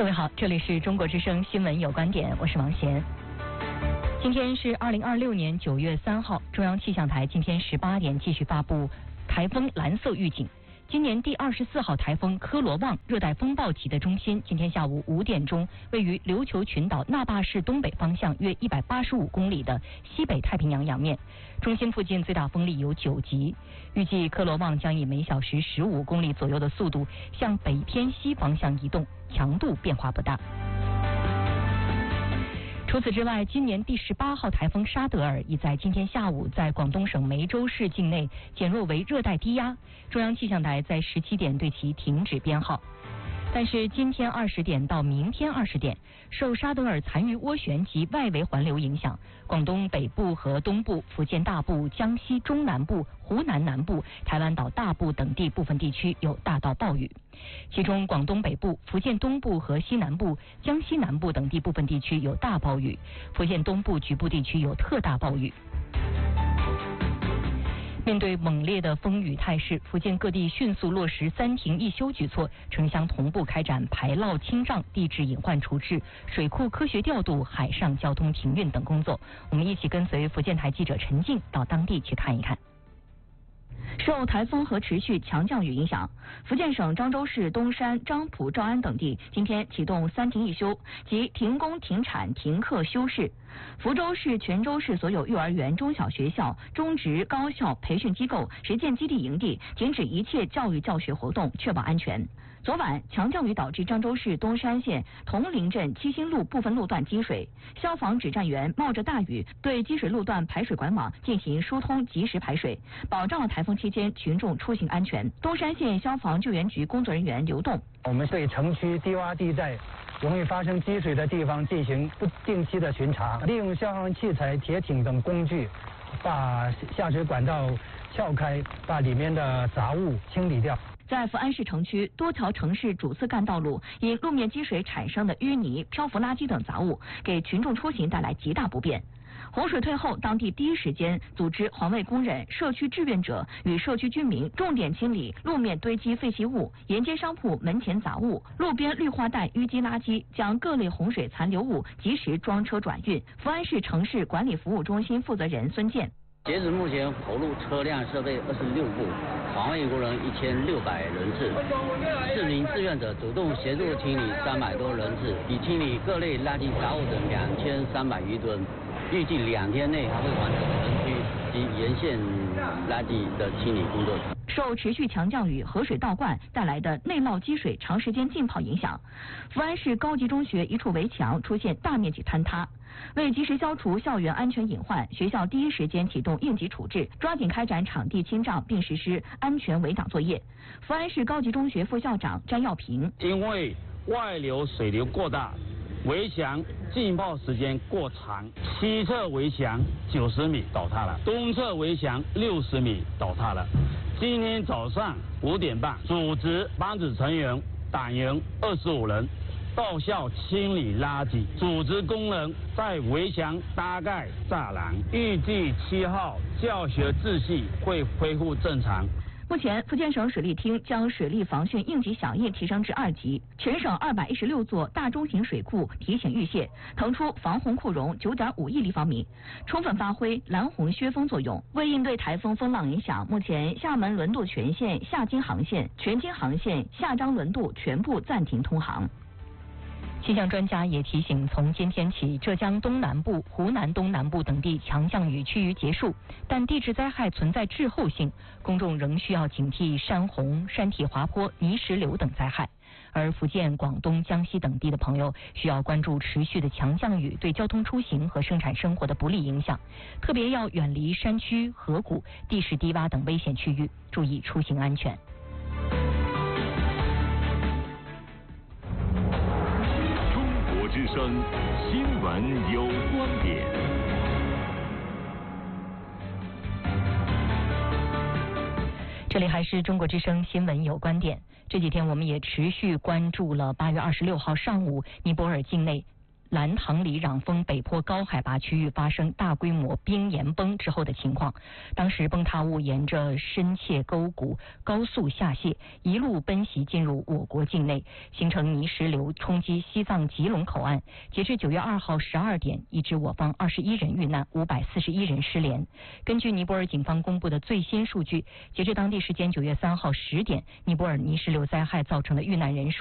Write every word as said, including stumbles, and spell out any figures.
各位好，这里是中国之声新闻有观点，我是王贤。今天是二零二六年九月三号，中央气象台今天十八点继续发布台风蓝色预警。今年第二十四号台风科罗旺热带风暴级的中心，今天下午五点钟位于琉球群岛那霸市东北方向约一百八十五公里的西北太平洋洋面，中心附近最大风力有九级。预计科罗旺将以每小时十五公里左右的速度向北偏西方向移动，强度变化不大。除此之外，今年第十八号台风沙德尔已在今天下午在广东省梅州市境内减弱为热带低压，中央气象台在十七点对其停止编号。但是今天二十点到明天二十点，受沙德尔残余涡旋及外围环流影响，广东北部和东部、福建大部、江西中南部、湖南南部、台湾岛大部等地部分地区有大到暴雨，其中广东北部、福建东部和西南部、江西南部等地部分地区有大暴雨，福建东部局部地区有特大暴雨。面对猛烈的风雨态势，福建各地迅速落实三停一休举措，城乡同步开展排涝清障、地质隐患处置、水库科学调度、海上交通停运等工作。我们一起跟随福建台记者陈静到当地去看一看。受台风和持续强降雨影响，福建省漳州市东山、漳浦、诏安等地今天启动三停一休，即停工、停产、停课休市。福州市、泉州市所有幼儿园、中小学校、中职、高校、培训机构、实践基地营地停止一切教育教学活动，确保安全。昨晚强降雨导致漳州市东山县铜陵镇七星路部分路段积水，消防指战员冒着大雨对积水路段排水管网进行疏通，及时排水，保障了台风期间群众出行安全。东山县消防救援局工作人员流动， 我们对城区低洼地带容易发生积水的地方进行不定期的巡查，利用消防器材、铁艇等工具，把下水管道撬开，把里面的杂物清理掉。 在福安市城区，多条城市主次干道路因路面积水产生的淤泥、漂浮垃圾等杂物，给群众出行带来极大不便。洪水退后，当地第一时间组织环卫工人、社区志愿者与社区居民重点清理路面堆积废弃物、沿街商铺门前杂物、路边绿化带淤积垃圾，将各类洪水残留物及时装车转运。福安市城市管理服务中心负责人孙健。 截止目前，投入车辆设备二十六部，环卫工人一千六百人次，市民志愿者主动协助清理三百多人次，已清理各类垃圾杂物等两千三百余吨。预计两天内还会完成城区及沿线垃圾的清理工作。 受持续强降雨、河水倒灌带来的内涝积水长时间浸泡影响，福安市高级中学一处围墙出现大面积坍塌。为及时消除校园安全隐患，学校第一时间启动应急处置，抓紧开展场地清障，并实施安全围挡作业。福安市高级中学副校长詹耀平： 因为外流水流过大，围墙浸泡时间过长，西侧围墙九十米倒塌了，东侧围墙六十米倒塌了。今天早上五点半，组织班子成员党员二十五人到校清理垃圾，组织工人在围墙搭盖栅栏，预计七号教学秩序会恢复正常。 目前，福建省水利厅将水利防汛应急响应提升至二级，全省二百一十六座大中型水库提前预泄，腾出防洪库容九点五亿立方米，充分发挥拦洪削峰作用。为应对台风风浪影响，目前厦门轮渡全线下金航线、全金航线、下漳轮渡全部暂停通航。气象专家也提醒，从今天起，浙江东南部、湖南东南部等地强降雨趋于结束，但地质灾害存在滞后性，公众仍需要警惕山洪、山体滑坡、泥石流等灾害。而福建、广东、江西等地的朋友需要关注持续的强降雨对交通出行和生产生活的不利影响，特别要远离山区、河谷、地势低洼等危险区域，注意出行安全。 之声新闻有观点。 这里还是中国之声新闻有观点。这几天我们也持续关注了八月二十六号上午尼泊尔境内兰唐里壤峰北坡高海拔区域发生大规模冰岩崩之后的情况。当时崩塌物沿着深切沟谷高速下泻，一路奔袭进入我国境内，形成泥石流，冲击西藏吉隆口岸。截至九月二号十二点，已知我方二十一人遇难，五百四十一人失联。根据尼泊尔警方公布的最新数据，截至当地时间九月三号十点，尼泊尔泥石流灾害造成的遇难人数